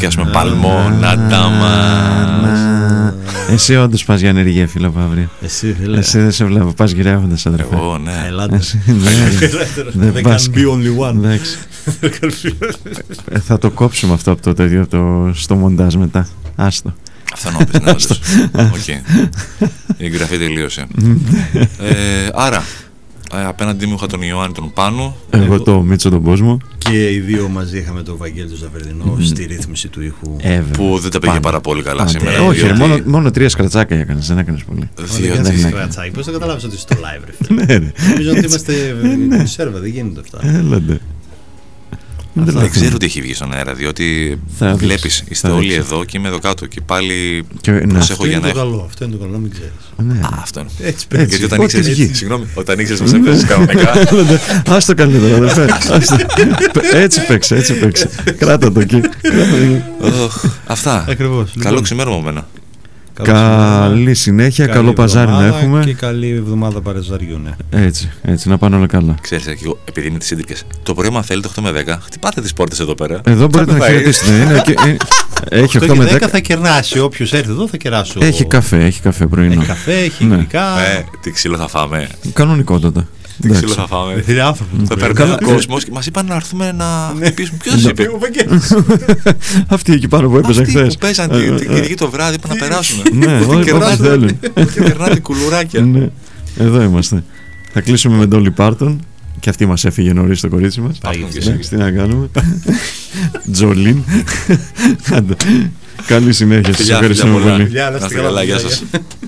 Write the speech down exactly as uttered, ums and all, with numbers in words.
πιάσουμε παλμό, να τα μας. Εσύ όντως πας για ανεργία, φίλο Παύρη. Εσύ, φίλε. Εσύ δεν σε βλέπω, πας γυρεύοντας, αδερφέ. Εγώ, ναι. Ελάτε. Δεν There πας. can be only one. Εντάξει. Ε, Θα το κόψουμε αυτό από το τέτοιο το, στο μοντάζ μετά. Άστο. Αυτό να πεις, ναι, όντως. Οκ. Η εγγραφή τελείωσε. Ε, Άρα, ε, απέναντί μου είχα τον Ιωάννη τον Πάνο. Εγώ το Μίτσο τον κόσμο. Και οι δύο μαζί είχαμε τον Βαγγέλη τον Ζαβερδινό στη ρύθμιση του ήχου. Που δεν τα πήγε πάρα πολύ καλά σήμερα. Όχι, διότι- ρε, μόνο, μόνο τρία σκρατσάκια έκανες, δεν έκανες πολύ. διότι- δεν έκανε. Πώς θα καταλάβεις ότι είσαι στο live, ρε φίλε. Ναι, ρε. Νομίζω ότι είμαστε σέρβα, δεν γίνονται αυτά. Έλατε. Δεν ξέρω τι έχει βγει στον αέρα, διότι Θα δείξει, βλέπεις, είστε θα όλοι δείξει. εδώ και είμαι εδώ κάτω και πάλι Και, να, προσέχω Αυτό για είναι να το έχω. καλό, αυτό είναι το καλό, να μην ξέρεις. ναι. Α, αυτό είναι. Έτσι πρέπει. Έτσι. Γιατί όταν ό,τι ήξερες, βγει. συγγνώμη, όταν ήξερες πως έπαιζες κανονικά. Ας το καλύτερο, αδερφέ. Ας το. Έτσι παίξε, έτσι παίξε. Κράτα το εκεί. Οχ, Αυτά. Ακριβώς. Καλό ξημέρωμα από μένα. Καλή συνέχεια, καλό παζάρι να έχουμε. Και καλή εβδομάδα παρεζαριού, ναι. Έτσι, έτσι, να πάνε όλα καλά. Ξέρεις, και εγώ, επειδή είναι τις έντρικες, το πρωί, αν θέλετε, οκτώ με δέκα, χτυπάτε τις πόρτες εδώ πέρα. Εδώ μπορείτε να πάει. χαιρετήσετε. Είναι και- ε, Έχει οκτώ οκτώ με και δέκα δέκα. θα κερνάσει. Όποιος έρθει εδώ θα κεράσει. ο- Έχει καφέ, έχει καφέ πρωινό. Έχει καφέ, έχει Ναι. γλυκά. Ε, τι ξύλο θα φάμε. Κανονικότατα. Τι ξύλο Εντάξει. θα φάμε. Δεν θέλει άνθρωπο. Θα παίρνει ο κόσμος και μας είπαν να έρθουμε να χτυπήσουμε. Ποιος είπε? Ο Βαγγέλης. Αυτοί εκεί πάνω που έπαιζαν Αυτοί χθε. που παίζαν την την Κυριακή το βράδυ που να περάσουμε. Ναι, Που την ό- κερνάνε- ό,τι θέλουν. Και περνάνε κουλουράκια. Ναι, εδώ είμαστε. Θα κλείσουμε με Dolly Parton. Και αυτή μας έφυγε νωρίς το κορίτσι μας. Πάμε και Εντάξει, τι να κάνουμε. Τζολίν. Άντε. Καλή συνέχεια. Σας Φιλιά, φιλιά ευχαριστούμε πολλά. πολύ. Γεια, να Να είστε είστε καλά, καλά, γεια παιδιά. σας.